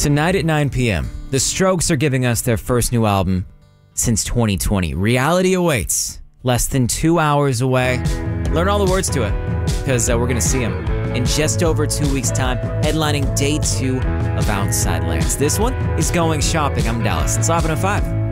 Tonight at 9 p.m., The Strokes are giving us their first new album since 2020. Reality awaits. Less than 2 hours away. Learn all the words to it, because we're going to see them in just over 2 weeks' time, headlining day 2 of Outside Lands. This one is Going Shopping. I'm Dallas. It's Live at 5.